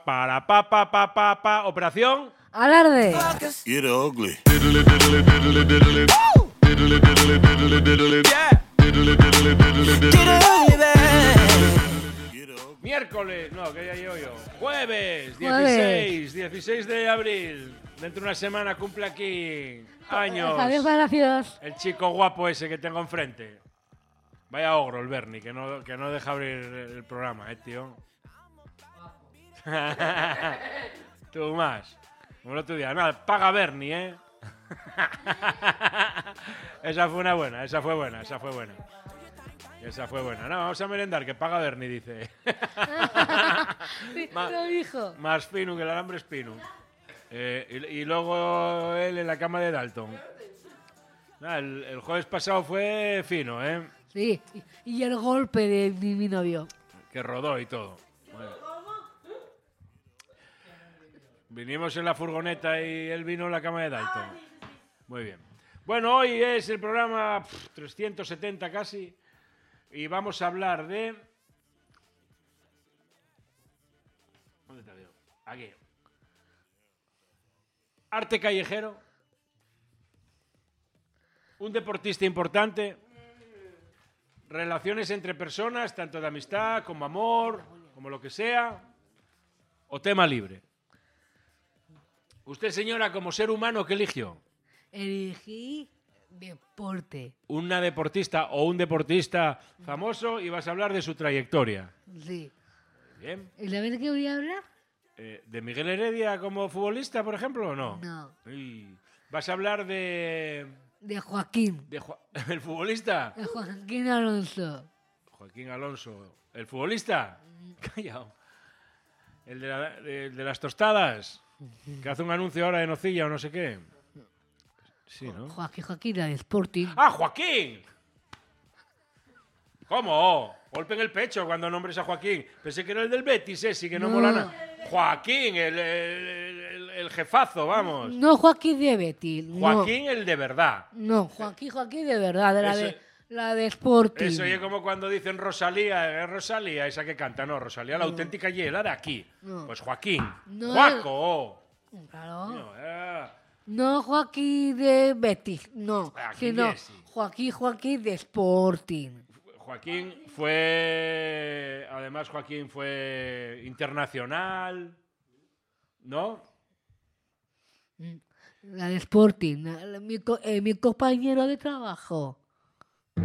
Para pa, operación. ¡Alarde! Get ugly. Miércoles, no, que ya llevo yo. Jueves, 16 de abril. Dentro de una semana cumple aquí años. Javier Palacios. El chico guapo ese que tengo enfrente. Vaya ogro el Bernie, que no deja abrir el programa, tío. Tú más. Como el otro día. Nada, paga Bernie, Esa fue buena. Esa fue buena. No, vamos a merendar, que paga Bernie, dice. Lo dijo. Más fino que el alambre espino. Y luego él en la cama de Dalton. Nada, el jueves pasado fue fino, Sí, y el golpe de mi novio. Que rodó y todo. Bueno. Vinimos en la furgoneta y él vino en la cama de Dalton. Muy bien. Bueno, hoy es el programa 370 casi. Y vamos a hablar de... ¿Dónde te veo? Aquí. Arte callejero. Un deportista importante. Relaciones entre personas, tanto de amistad como amor, como lo que sea. O tema libre. Usted, señora, como ser humano, ¿qué eligió? Elegí deporte. Una deportista o un deportista famoso y vas a hablar de su trayectoria. Sí. Bien. ¿Y la vez que voy a hablar? ¿De Miguel Heredia como futbolista, por ejemplo, o no? No. ¿Vas a hablar de Joaquín. ¿El futbolista? De Joaquín Alonso. Joaquín Alonso. ¿El futbolista? Callao. ¿El de las tostadas? Que hace un anuncio ahora de nocilla o no sé qué. Sí, ¿no? Joaquín de Sporting. ¡Ah, Joaquín! ¿Cómo? Golpe en el pecho cuando nombres a Joaquín. Pensé que era el del Betis, sí que no mola nada. Joaquín, el jefazo, vamos. No Joaquín de Betis. Joaquín, el de verdad. No, Joaquín de verdad, la de Sporting. Eso es como cuando dicen Rosalía, Rosalía, esa que canta, no, Rosalía, la auténtica hiela de aquí. No. Pues Joaquín. No, Juaco. Claro. No Joaquín de Betis, no. Sino Joaquín de Sporting. Joaquín fue internacional, ¿no? La de Sporting, mi compañero de trabajo.